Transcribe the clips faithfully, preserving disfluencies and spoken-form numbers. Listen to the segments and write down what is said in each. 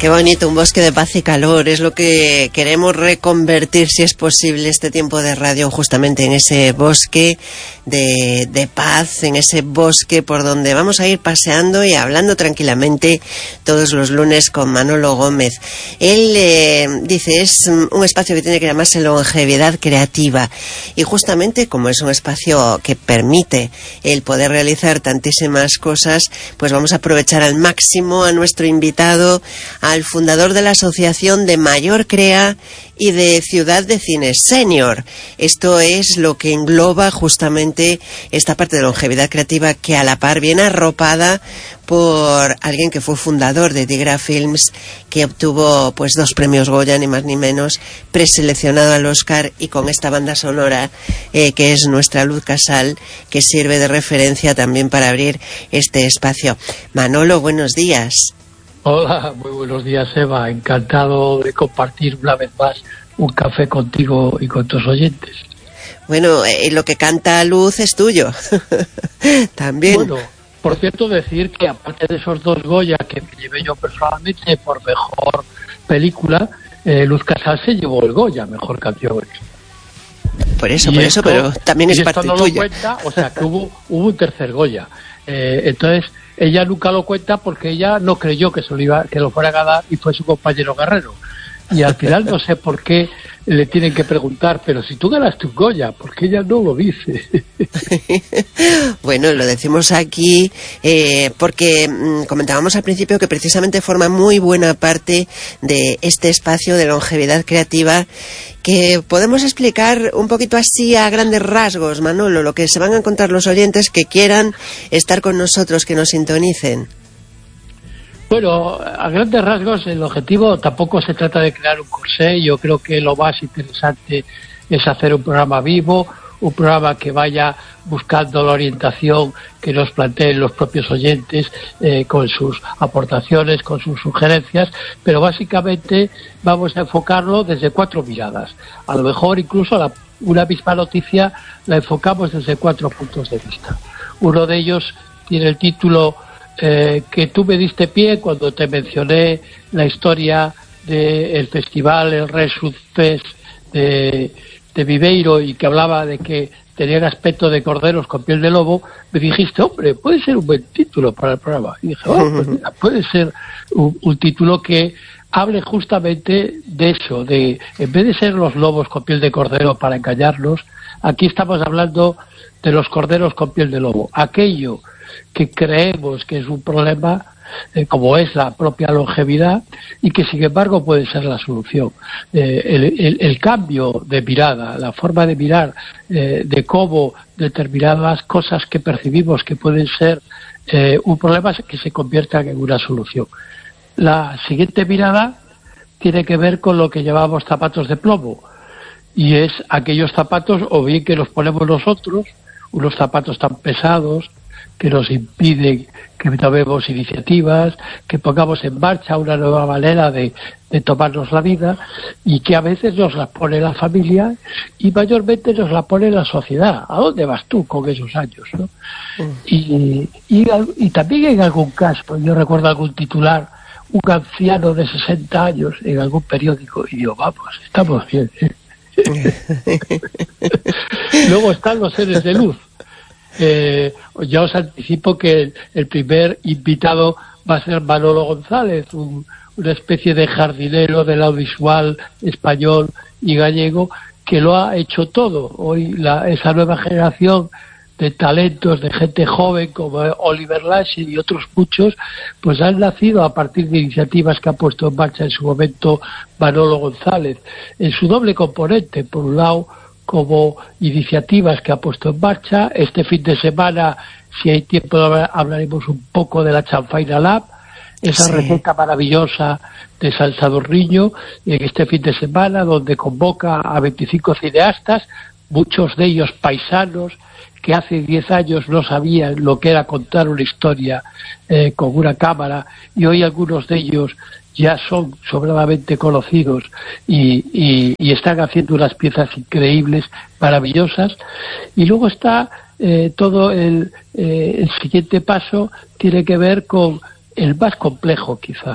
Qué bonito, un bosque de paz y calor, es lo que queremos reconvertir, si es posible, este tiempo de radio, justamente en ese bosque de, de paz, en ese bosque por donde vamos a ir paseando y hablando tranquilamente todos los lunes con Manolo Gómez. Él eh, dice, es un espacio que tiene que llamarse longevidad creativa, y justamente como es un espacio que permite el poder realizar tantísimas cosas, pues vamos a aprovechar al máximo a nuestro invitado, al fundador de la Asociación de Mayor Crea y de Ciudad de Cine Senior. Esto es lo que engloba justamente esta parte de longevidad creativa, que a la par viene arropada por alguien que fue fundador de Tigra Films, que obtuvo pues dos premios Goya, ni más ni menos, preseleccionado al Oscar, y con esta banda sonora eh, que es Nuestra Luz Casal, que sirve de referencia también para abrir este espacio. Manolo, buenos días. Hola, muy buenos días, Eva. Encantado de compartir una vez más un café contigo y con tus oyentes. Bueno, eh, lo que canta Luz es tuyo. También. Bueno, por cierto, decir que aparte de esos dos Goya que me llevé yo personalmente por mejor película, eh, Luz Casal se llevó el Goya, mejor canción. Por eso, y por esto, eso, pero también es parte no tuya. Lo cuenta, o sea, que hubo, hubo un tercer Goya. Eh, entonces, ella nunca lo cuenta porque ella no creyó que, se lo, iba, que lo fuera a ganar, y fue su compañero Guerrero. Y al final no sé por qué le tienen que preguntar, pero si tú ganas tu Goya, ¿por qué ella no lo dice? Bueno, lo decimos aquí eh, porque mmm, comentábamos al principio que precisamente forma muy buena parte de este espacio de longevidad creativa, que podemos explicar un poquito así a grandes rasgos, Manolo, lo que se van a encontrar los oyentes que quieran estar con nosotros, que nos sintonicen. Bueno, a grandes rasgos el objetivo tampoco se trata de crear un corsé. Yo creo que lo más interesante es hacer un programa vivo, un programa que vaya buscando la orientación que nos planteen los propios oyentes, eh, con sus aportaciones, con sus sugerencias, pero básicamente vamos a enfocarlo desde cuatro miradas. A lo mejor incluso la, una misma noticia la enfocamos desde cuatro puntos de vista. Uno de ellos tiene el título Eh, que tú me diste pie cuando te mencioné la historia del festival, el Resud Fest de, de Viveiro, y que hablaba de que tenían aspecto de corderos con piel de lobo. Me dijiste, hombre, puede ser un buen título para el programa. Y dije, oh, pues mira, puede ser un, un título que hable justamente de eso, de en vez de ser los lobos con piel de cordero para engañarlos, aquí estamos hablando de los corderos con piel de lobo. Aquello que creemos que es un problema, eh, como es la propia longevidad, y que sin embargo puede ser la solución. Eh, el, el, el cambio de mirada, la forma de mirar, eh, de cómo determinadas cosas que percibimos que pueden ser eh, un problema, que se conviertan en una solución. La siguiente mirada tiene que ver con lo que llamamos zapatos de plomo, y es aquellos zapatos, o bien que los ponemos nosotros, unos zapatos tan pesados que nos impiden que tomemos iniciativas, que pongamos en marcha una nueva manera de, de tomarnos la vida, y que a veces nos la pone la familia y mayormente nos la pone la sociedad. ¿A dónde vas tú con esos años, no? Mm. Y, y, y también en algún caso, yo recuerdo algún titular, un anciano de sesenta años en algún periódico, y digo, vamos, estamos bien, ¿eh? Luego están los seres de luz. Eh, ya os anticipo que el, el primer invitado va a ser Manolo González, un, una especie de jardinero del audiovisual español y gallego, que lo ha hecho todo. Hoy la, esa nueva generación de talentos, de gente joven como Oliver Lash y otros muchos, pues han nacido a partir de iniciativas que ha puesto en marcha en su momento Manolo González, en su doble componente. Por un lado, como iniciativas que ha puesto en marcha. Este fin de semana, si hay tiempo, hablaremos un poco de la Chanfaina Lab, esa sí. receta maravillosa de salsadorriño, en este fin de semana, donde convoca a veinticinco cineastas, muchos de ellos paisanos, que hace diez años no sabían lo que era contar una historia eh, con una cámara, y hoy algunos de ellos ya son sobradamente conocidos y, y, y están haciendo unas piezas increíbles, maravillosas. Y luego está eh, todo el, eh, el siguiente paso, tiene que ver con el más complejo quizá,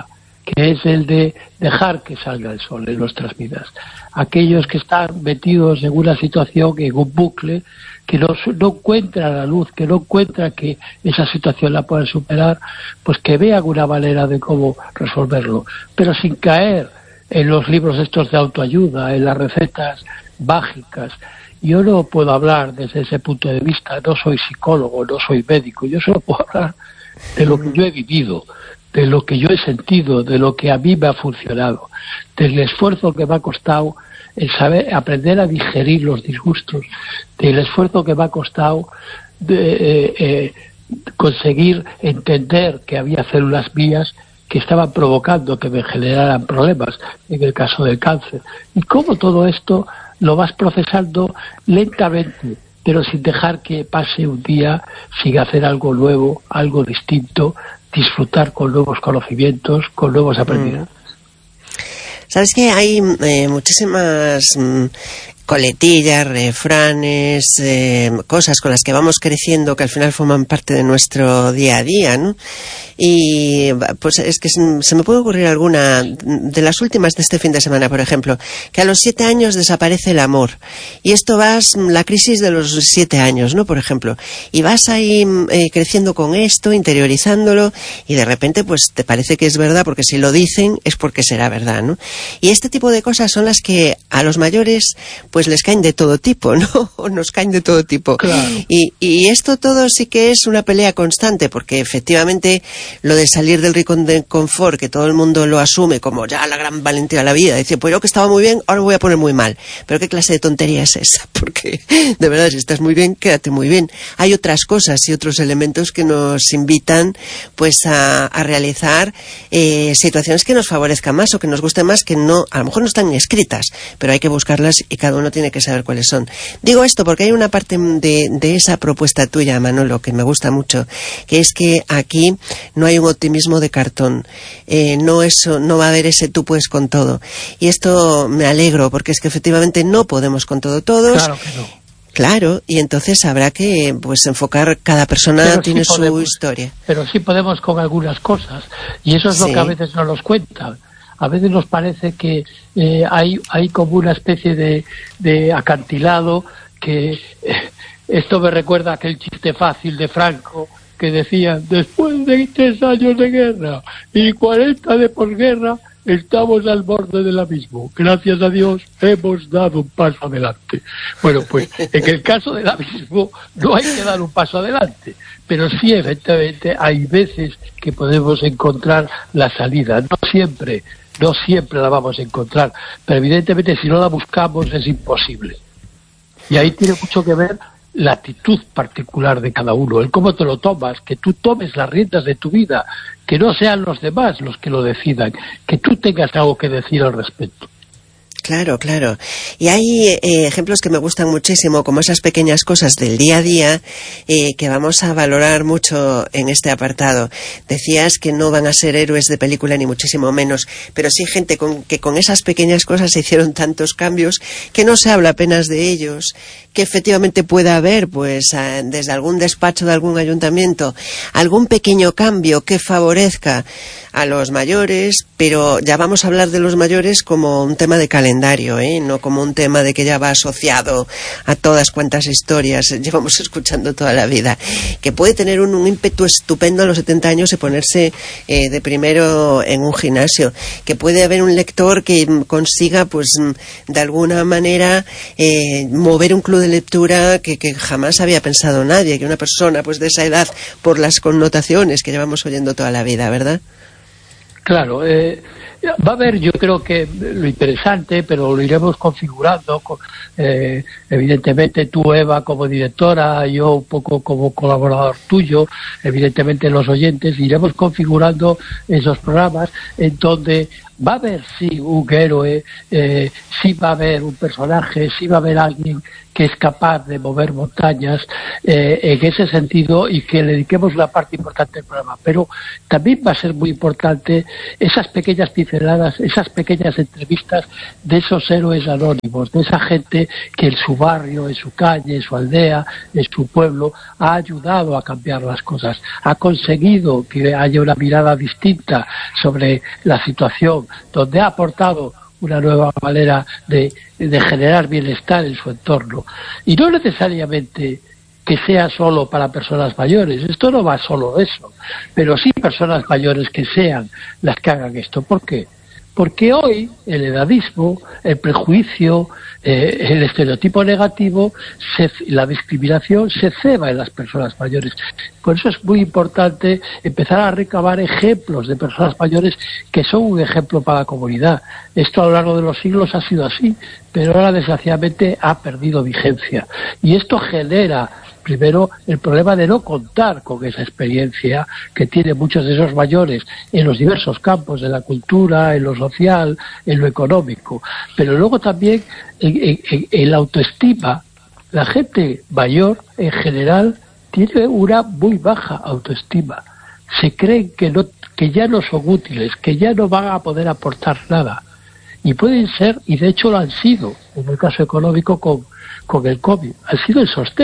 que es el de dejar que salga el sol en nuestras vidas. Aquellos que están metidos en una situación, en un bucle, que no, no encuentran la luz, que no encuentran que esa situación la puedan superar, pues que vean una manera de cómo resolverlo, pero sin caer en los libros estos de autoayuda, en las recetas mágicas. Yo no puedo hablar desde ese punto de vista, no soy psicólogo, no soy médico, yo solo puedo hablar de lo que yo he vivido, de lo que yo he sentido, de lo que a mí me ha funcionado, del esfuerzo que me ha costado el saber aprender a digerir los disgustos, del esfuerzo que me ha costado de, eh, eh, conseguir entender que había células mías que estaban provocando que me generaran problemas, en el caso del cáncer, y cómo todo esto lo vas procesando lentamente, pero sin dejar que pase un día sin hacer algo nuevo, algo distinto, disfrutar con nuevos conocimientos, con nuevos aprendizajes. Sabes que hay eh, muchísimas mm, coletillas, refranes, eh, cosas con las que vamos creciendo que al final forman parte de nuestro día a día, ¿no? Y pues es que se me puede ocurrir alguna de las últimas de este fin de semana, por ejemplo, que a los siete años desaparece el amor, y esto vas, la crisis de los siete años, ¿no? Por ejemplo, y vas ahí eh, creciendo con esto, interiorizándolo, y de repente pues te parece que es verdad, porque si lo dicen es porque será verdad, ¿no? Y este tipo de cosas son las que a los mayores pues les caen de todo tipo, ¿no? O nos caen de todo tipo. Claro. Y, y esto todo sí que es una pelea constante, porque efectivamente lo de salir del rincón de confort, que todo el mundo lo asume como ya la gran valentía de la vida, dice, pues yo que estaba muy bien, ahora me voy a poner muy mal. Pero ¿qué clase de tontería es esa? Porque de verdad, si estás muy bien, quédate muy bien. Hay otras cosas y otros elementos que nos invitan pues a, a realizar eh, situaciones que nos favorezcan más o que nos gusten más, que no, a lo mejor no están escritas, pero hay que buscarlas y cada uno tiene que saber cuáles son. Digo esto porque hay una parte de, de esa propuesta tuya, Manolo, que me gusta mucho, que es que aquí no hay un optimismo de cartón, eh, no eso, no va a haber ese tú puedes con todo, y esto me alegro, porque es que efectivamente no podemos con todo todos. Claro que no. Claro, y entonces habrá que pues enfocar, cada persona Pero tiene sí podemos, su historia. Pero sí podemos con algunas cosas, y eso es lo Sí. que a veces no nos cuentan. A veces nos parece que eh, hay, hay como una especie de, de acantilado que eh, esto me recuerda a aquel chiste fácil de Franco que decía, después de tres años de guerra y cuarenta de posguerra, estamos al borde del abismo. Gracias a Dios hemos dado un paso adelante. Bueno, pues en el caso del abismo no hay que dar un paso adelante, pero sí, efectivamente, hay veces que podemos encontrar la salida. No siempre, no siempre la vamos a encontrar, pero evidentemente si no la buscamos es imposible. Y ahí tiene mucho que ver la actitud particular de cada uno, el cómo te lo tomas, que tú tomes las riendas de tu vida, que no sean los demás los que lo decidan, que tú tengas algo que decir al respecto. Claro, claro. Y hay eh, ejemplos que me gustan muchísimo, como esas pequeñas cosas del día a día eh, que vamos a valorar mucho en este apartado. Decías que no van a ser héroes de película ni muchísimo menos, pero sí gente con, que con esas pequeñas cosas se hicieron tantos cambios que no se habla apenas de ellos, que efectivamente pueda haber, pues, a, desde algún despacho de algún ayuntamiento, algún pequeño cambio que favorezca a los mayores, pero ya vamos a hablar de los mayores como un tema de calendario, ¿eh? No como un tema de que ya va asociado a todas cuantas historias llevamos escuchando toda la vida, que puede tener un, un ímpetu estupendo a los setenta años y ponerse eh, de primero en un gimnasio, que puede haber un lector que consiga, pues, de alguna manera eh, mover un club de lectura que, que jamás había pensado nadie, que una persona pues de esa edad, por las connotaciones que llevamos oyendo toda la vida, ¿verdad? Claro, eh, va a haber, yo creo que lo interesante, pero lo iremos configurando, eh, evidentemente tú, Eva, como directora, yo un poco como colaborador tuyo, evidentemente los oyentes, iremos configurando esos programas en donde va a haber sí un héroe, eh, sí va a haber un personaje, sí va a haber alguien que es capaz de mover montañas eh, en ese sentido, y que le dediquemos una parte importante del programa. Pero también va a ser muy importante esas pequeñas pinceladas, esas pequeñas entrevistas de esos héroes anónimos, de esa gente que en su barrio, en su calle, en su aldea, en su pueblo, ha ayudado a cambiar las cosas, ha conseguido que haya una mirada distinta sobre la situación, donde ha aportado una nueva manera de, de generar bienestar en su entorno. Y no necesariamente que sea solo para personas mayores, esto no va solo de eso, pero sí personas mayores que sean las que hagan esto. ¿Por qué? Porque hoy el edadismo, el prejuicio, eh, el estereotipo negativo, se, la discriminación se ceba en las personas mayores. Por eso es muy importante empezar a recabar ejemplos de personas mayores que son un ejemplo para la comunidad. Esto a lo largo de los siglos ha sido así, pero ahora desgraciadamente ha perdido vigencia. Y esto genera, primero, el problema de no contar con esa experiencia que tienen muchos de esos mayores en los diversos campos de la cultura, en lo social, en lo económico. Pero luego también en, en, en la autoestima. La gente mayor, en general, tiene una muy baja autoestima. Se creen que, no, que ya no son útiles, que ya no van a poder aportar nada. Y pueden ser, y de hecho lo han sido, en el caso económico con, con el COVID, han sido el sostén